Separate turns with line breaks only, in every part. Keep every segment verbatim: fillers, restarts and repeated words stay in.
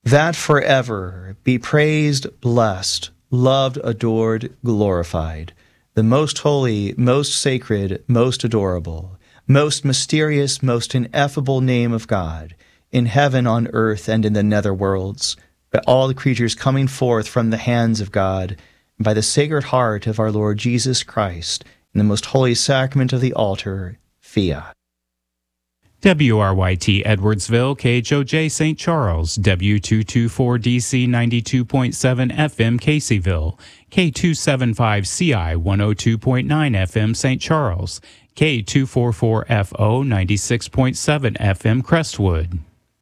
that forever be praised, blessed, loved, adored, glorified, the most holy, most sacred, most adorable, most mysterious, most ineffable name of God, in heaven, on earth, and in the nether worlds, by all the creatures coming forth from the hands of God, and by the sacred heart of our Lord Jesus Christ, in the most holy sacrament of the altar, fiat.
W R Y T Edwardsville, K H O J Saint Charles, W two twenty-four D C ninety-two point seven F M Caseyville, K two seventy-five C I one oh two point nine F M Saint Charles, K two forty-four F O ninety-six point seven F M Crestwood.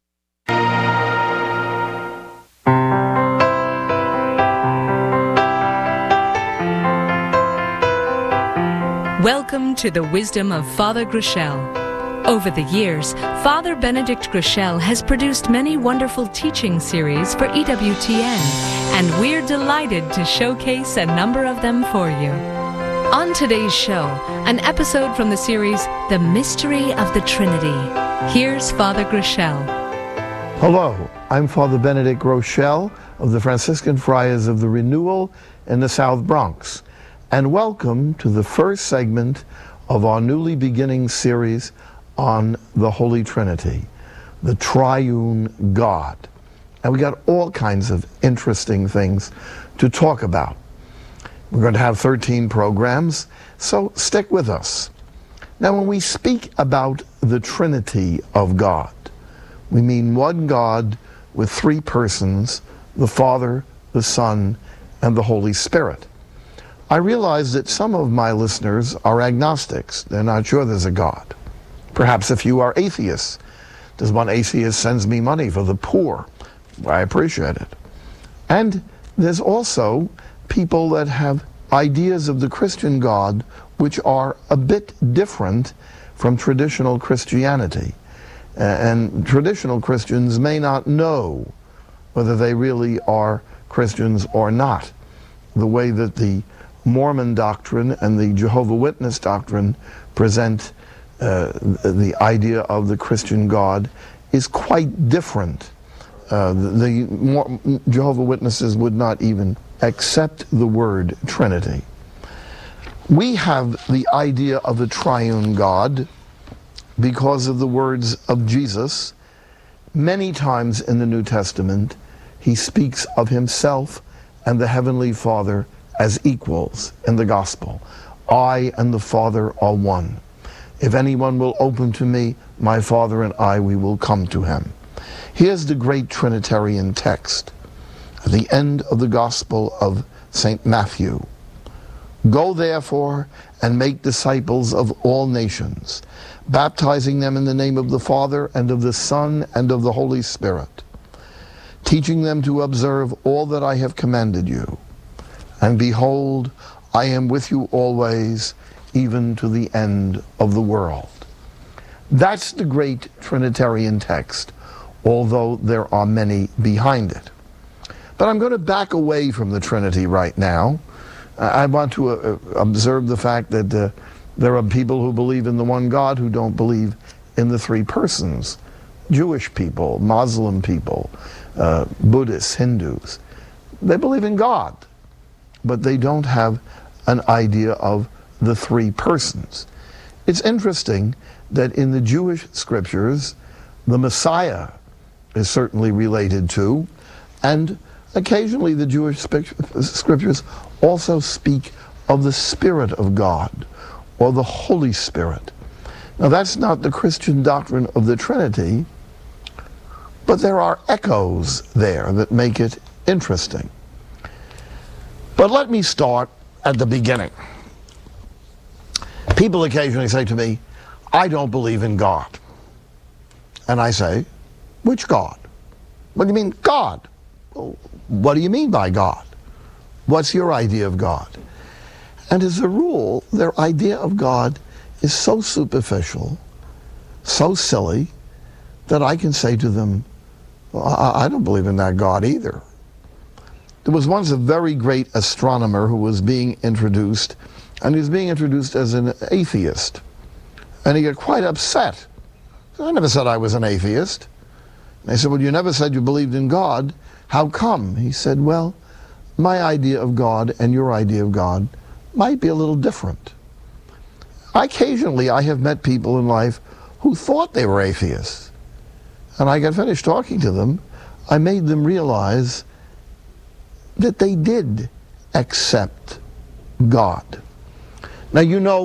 Welcome to the wisdom of Father Groeschel. Over the years, Father Benedict Groeschel has produced many wonderful teaching series for E W T N, and we're delighted to showcase a number of them for you. On today's show, an episode from the series, The Mystery of the Trinity. Here's Father Groeschel.
Hello, I'm Father Benedict Groeschel of the Franciscan Friars of the Renewal in the South Bronx, and welcome to the first segment of our newly beginning series on the Holy Trinity, the Triune God. And we got all kinds of interesting things to talk about. We're going to have thirteen programs, so stick with us. Now, when we speak about the Trinity of God, we mean one God with three persons, the Father, the Son, and the Holy Spirit. I realize that some of my listeners are agnostics. They're not sure there's a God. Perhaps if you are atheists, does one atheist sends me money for the poor? I appreciate it. And there's also people that have ideas of the Christian God which are a bit different from traditional Christianity. And traditional Christians may not know whether they really are Christians or not. The way that the Mormon doctrine and the Jehovah's Witness doctrine present uh, the idea of the Christian God is quite different. Uh, the the Jehovah's Witnesses would not even accept the word Trinity. We have the idea of a triune God because of the words of Jesus. Many times in the New Testament, he speaks of himself and the Heavenly Father as equals in the gospel. I and the Father are one. If anyone will open to me, my Father and I, we will come to him. Here's the great Trinitarian text at the end of the Gospel of Saint Matthew. Go therefore and make disciples of all nations, baptizing them in the name of the Father and of the Son and of the Holy Spirit, teaching them to observe all that I have commanded you. And behold, I am with you always, even to the end of the world. That's the great Trinitarian text, although there are many behind it. But I'm going to back away from the Trinity right now. I want to uh, observe the fact that uh, there are people who believe in the one God who don't believe in the three persons. Jewish people, Muslim people, uh, Buddhists, Hindus. They believe in God, but they don't have an idea of the three persons. It's interesting that in the Jewish scriptures, the Messiah is certainly related to, and occasionally the Jewish scriptures also speak of the Spirit of God, or the Holy Spirit. Now that's not the Christian doctrine of the Trinity, but there are echoes there that make it interesting. But let me start at the beginning. People occasionally say to me, I don't believe in God. And I say, which God? What do you mean, God? Well, what do you mean by God? What's your idea of God? And as a rule, their idea of God is so superficial, so silly, that I can say to them, well, I, I don't believe in that God either. There was once a very great astronomer who was being introduced, and he was being introduced as an atheist. And he got quite upset. I never said I was an atheist. And I said, well, you never said you believed in God. How come? He said, well, my idea of God and your idea of God might be a little different. Occasionally, I have met people in life who thought they were atheists. And I got finished talking to them. I made them realize that they did accept God. Now, you know,